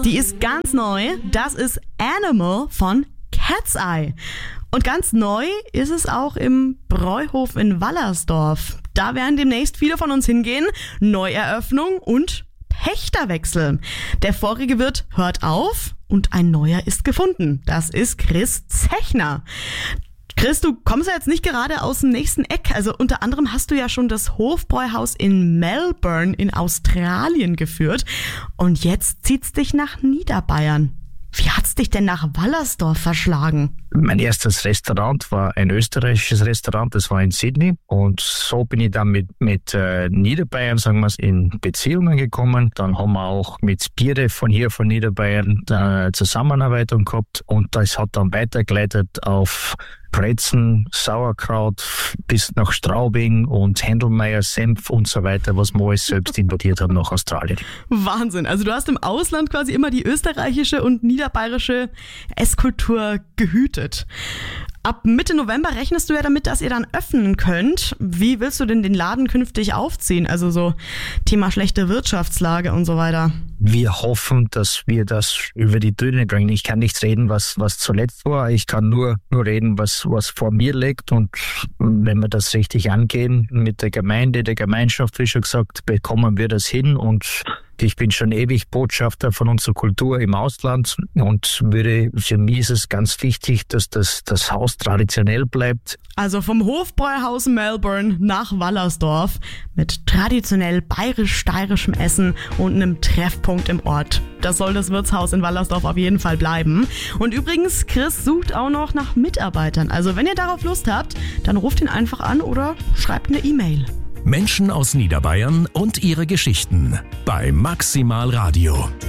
Die ist ganz neu. Das ist Animal von Cat's Eye. Und ganz neu ist es auch im Bräuhof in Wallersdorf. Da werden demnächst viele von uns hingehen. Neueröffnung und Pächterwechsel. Der vorige Wirt hört auf und ein neuer ist gefunden. Das ist Chris Zechner. Chris, du kommst ja jetzt nicht gerade aus dem nächsten Eck. Also unter anderem hast du ja schon das Hofbräuhaus in Melbourne in Australien geführt. Und jetzt zieht's dich nach Niederbayern. Wie hat's dich denn nach Wallersdorf verschlagen? Mein erstes Restaurant war ein österreichisches Restaurant, das war in Sydney. Und so bin ich dann mit Niederbayern, sagen wir es, in Beziehungen gekommen. Dann haben wir auch mit Spiere von Niederbayern eine Zusammenarbeit gehabt. Und das hat dann weitergeleitet auf Brezen, Sauerkraut bis nach Straubing und Händelmeier Senf und so weiter, was wir alles selbst importiert haben nach Australien. Wahnsinn. Also du hast im Ausland quasi immer die österreichische und niederbayerische Esskultur gehütet. Ab Mitte November rechnest du ja damit, dass ihr dann öffnen könnt. Wie willst du denn den Laden künftig aufziehen? Also so Thema schlechte Wirtschaftslage und so weiter. Wir hoffen, dass wir das über die Bühne bringen. Ich kann nicht reden, was zuletzt war. Ich kann nur reden, was vor mir liegt. Und wenn wir das richtig angehen mit der Gemeinde, der Gemeinschaft, wie schon gesagt, bekommen wir das hin. Und ich bin schon ewig Botschafter von unserer Kultur im Ausland und für mich ist es ganz wichtig, dass das Haus traditionell bleibt. Also vom Hofbräuhaus Melbourne nach Wallersdorf mit traditionell bayerisch-steirischem Essen und einem Treffpunkt im Ort. Das soll das Wirtshaus in Wallersdorf auf jeden Fall bleiben. Und übrigens, Chris sucht auch noch nach Mitarbeitern. Also wenn ihr darauf Lust habt, dann ruft ihn einfach an oder schreibt eine E-Mail. Menschen aus Niederbayern und ihre Geschichten bei Maximal Radio.